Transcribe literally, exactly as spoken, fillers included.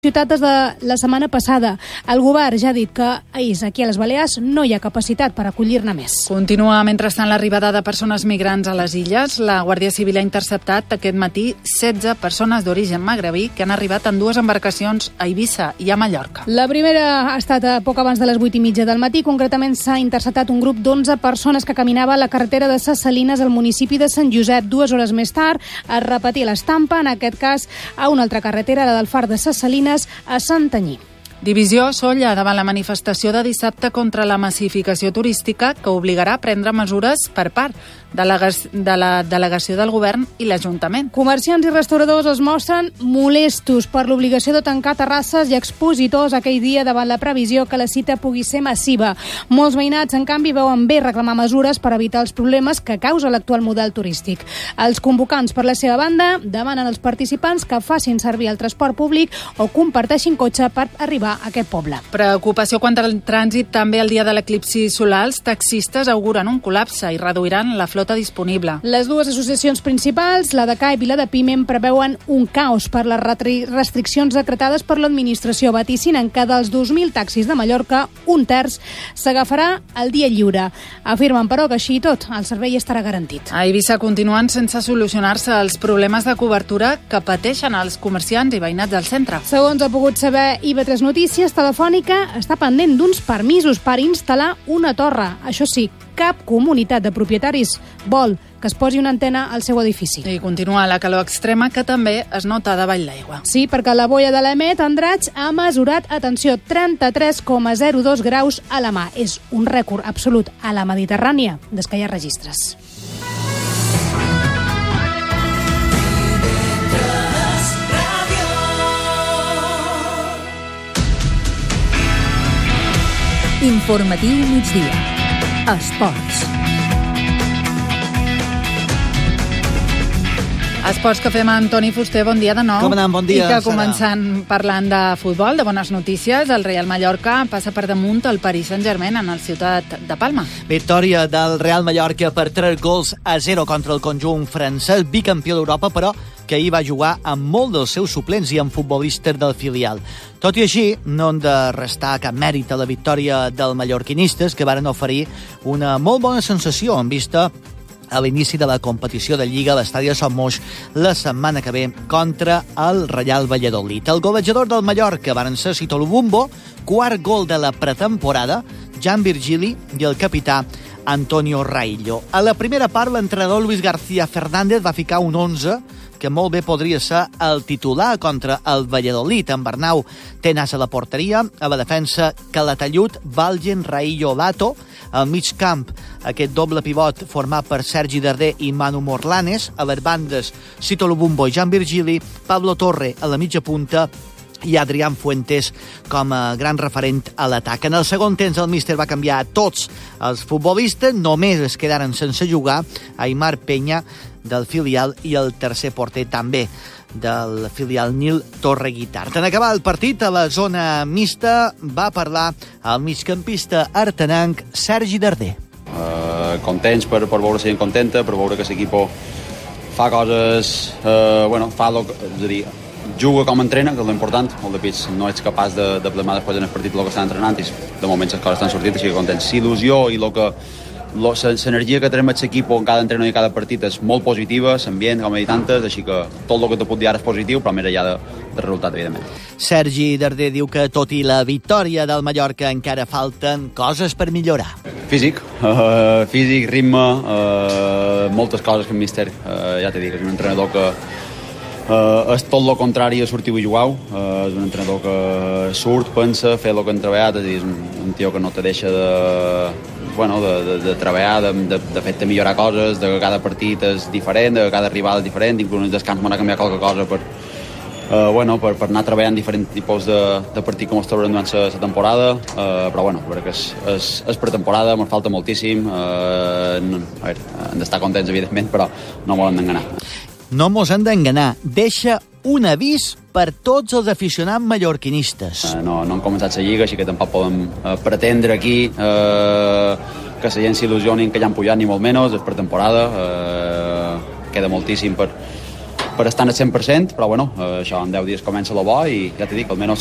ciutat des de la setmana passada. El govern ja ha dit que ahir aquí a les Balears no hi ha capacitat per acollir-ne més. Continua, mentrestant, l'arribada de persones migrants a les illes. La Guàrdia Civil ha interceptat aquest matí setze persones d'origen magrebí que han arribat en dues embarcacions a Eivissa i a Mallorca. La primera ha estat a poc abans de les vuit i mitja del matí. Concretament s'ha interceptat un grup d'onze persones que caminava a la carretera de Ses Salines al municipi de Sant Josep. Dues hores més tard es repetia l'estampa, en aquest cas a una altra carretera, la del Far de Ses Salines, a Santanyí. Divisió a Sóller davant la manifestació de dissabte contra la massificació turística que obligarà a prendre mesures per part de la, de la delegació del govern i l'Ajuntament. Comerciants i restauradors es mostren molestos per l'obligació de tancar terrasses i expositors aquell dia davant la previsió que la cita pugui ser massiva. Molts veïnats, en canvi, veuen bé reclamar mesures per evitar els problemes que causa l'actual model turístic. Els convocants, per la seva banda, demanen als participants que facin servir el transport públic o comparteixin cotxe per arribar a aquest poble. Preocupació quant al trànsit també el dia de l'eclipsi solar. Els taxistes auguren un col·lapse i reduiran la flota disponible. Les dues associacions principals, la de C A E P i la de Pimem, preveuen un caos per les restriccions decretades per l'administració. Vaticinen que dels dos mil taxis de Mallorca, un terç s'agafarà el dia lliure. Afirmen, però, que així i tot, el servei estarà garantit. A Eivissa continuen sense solucionar-se els problemes de cobertura que pateixen els comerciants i veïnats del centre. Segons ha pogut saber I V tres Notícies, Telefònica està pendent d'uns permisos per instal·lar una torre. Això sí, cap comunitat de propietaris vol que es posi una antena al seu edifici. I continua la calor extrema que també es nota davall l'aigua. Sí, perquè la boia de l'Emet, Andratx, ha mesurat, atenció, trenta-tres coma zero dos graus a la mà. És un rècord absolut a la Mediterrània des que hi ha registres. Informatiu migdia. Esports. Esports que fem amb Toni Fuster. Bon dia de nou. Com anem? Bon dia, I que Sara. començant parlant de futbol, de bones notícies, el Real Mallorca passa per damunt el Paris Saint-Germain en el Ciutat de Palma. Victòria del Real Mallorca per tres gols a zero contra el conjunt francès, bicampió d'Europa, però que ahir va jugar amb molt dels seus suplents i amb futbolistes del filial. Tot i així, no hem de restar cap mèrit a la victòria dels mallorquinistes, que varen oferir una molt bona sensació en vista a l'inici de la competició de Lliga a l'estadi de Son Moix la setmana que ve contra el Real Valladolid. El golejador del Mallorca varen ser Sito Lubumbo, quart gol de la pretemporada, Jan Virgili i el capità Antonio Raillo. A la primera part, l'entrenador Luis García Fernández va ficar un onze que molt bé podria ser el titular contra el Valladolid. En Bernau té nas a la porteria, a la defensa Calatayud, Valgen, Raillo, Lato, al mig camp aquest doble pivot format per Sergi Darder i Manu Morlanes, a les bandes Sito Lubumbo i Jan Virgili, Pablo Torre a la mitja punta i Adrián Fuentes com a gran referent a l'atac. En el segon temps el míster va canviar tots els futbolistes, només es quedaren sense jugar Aimar Peña del filial i el tercer porter també del filial Nil Torreguitart. En acabar el partit, a la zona mixta va parlar el migcampista artenanc Sergi Darder. Uh, contents per, per veure la gent contenta, per veure que l'equip fa coses, uh, bueno, fa lo, és a dir, juga com entrena, que és l'important. El de Pits no ets capaç de, de plasmar després en el partit el que està entrenant i de moment les coses estan sortint, així que contents. L'il·lusió i el que l'energia que tenim aquest equip en cada entrenador i cada partit és molt positiva, l'ambient, com he dit antes, així que tot el que te puc dir ara és positiu, però més enllà de, de resultat, evidentment. Sergi Darder diu que, tot i la victòria del Mallorca, encara falten coses per millorar. Físic, uh, físic, ritme, uh, moltes coses que el míster, uh, ja t'he dit, és un entrenador que uh, és tot el contrari a sortir i jugar, uh, és un entrenador que surt, pensa, fer el que han treballat, és, dir, és un, un tio que no te deixa de bueno, de, de, de treballar, de, de, de fet de millorar coses, de que cada partit és diferent, de que cada rival és diferent, inclús en el descans m'ha canviat qualque cosa per, uh, bueno, per, per anar treballant diferents tipus de, de partit com es troben durant la temporada, uh, però bueno, perquè és, és, és pretemporada, ens falta moltíssim, uh, no, a veure, hem d'estar contents evidentment, però no m'ho hem d'enganar. No mos hem d'enganar, deixa un avís per tots els aficionats mallorquinistes. Uh, no, no hem començat la Lliga, així que tampoc podem uh, pretendre aquí uh, que la gent s'il·lusioni que ja han pujat, ni molt menys, és per temporada, uh, queda moltíssim per, per estar al cent per cent, però bueno, eh, això en deu dies comença la bo i ja t'he dit, almenys